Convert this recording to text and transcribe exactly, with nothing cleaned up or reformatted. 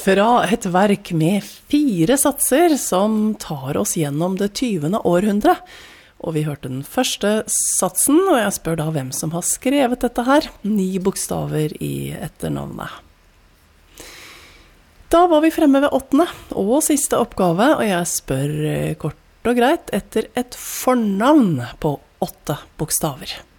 Fra et verk med fire satser som tar oss gjennom det tyvende århundre. Og vi hørte den første satsen, og jeg spør da hvem som har skrevet dette her. Ni bokstaver i etternavnet. Da var vi fremme ved åttende og siste oppgave, og jeg spør kort og greit etter et fornavn på åtte bokstaver.